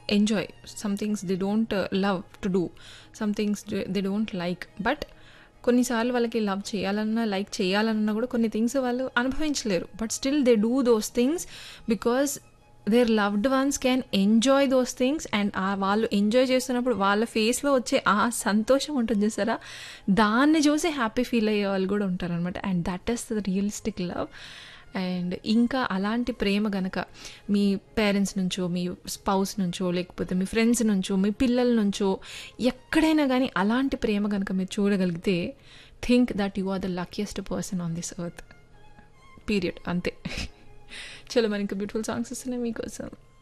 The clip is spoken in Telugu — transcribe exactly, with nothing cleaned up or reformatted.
Enjoy, some things they don't love to do, some things they don't like. But కొన్నిసార్లు వాళ్ళకి లవ్ చేయాలన్నా లైక్ చేయాలన్నా కూడా కొన్ని థింగ్స్ వాళ్ళు అనుభవించలేరు. But still they do those things because there loved ones can enjoy those things. And ఆ వాళ్ళు ఎంజాయ్ చేస్తున్నప్పుడు వాళ్ళ ఫేస్లో వచ్చే ఆ సంతోషం ఉంటుంది చూసారా, దాన్ని చూసి హ్యాపీ ఫీల్ అయ్యే వాళ్ళు కూడా ఉంటారనమాట. And that is the realistic love. And ఇంకా అలాంటి ప్రేమ గనక మీ పేరెంట్స్ నుంచో, మీ స్పౌస్ నుంచో, లేకపోతే మీ ఫ్రెండ్స్ నుంచో, మీ పిల్లల నుంచో, ఎక్కడైనా కానీ అలాంటి ప్రేమ కనుక మీరు చూడగలిగితే, think that you are the luckiest person on this earth. Period. అంతే. చలో మరి ఇంకా బ్యూటిఫుల్ సాంగ్స్ వస్తున్నాయి మీకోసం.